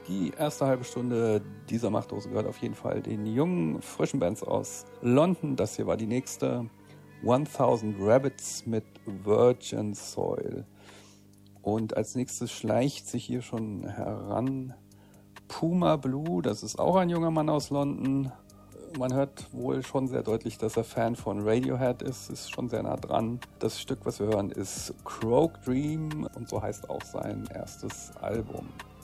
Die erste halbe Stunde dieser Machtdose gehört auf jeden Fall den jungen, frischen Bands aus London. Das hier war die nächste 1000 Rabbits mit Virgin Soil. Und als nächstes schleicht sich hier schon heran Puma Blue. Das ist auch ein junger Mann aus London. Man hört wohl schon sehr deutlich, dass er Fan von Radiohead ist schon sehr nah dran. Das Stück, was wir hören, ist Croak Dream und so heißt auch sein erstes Album.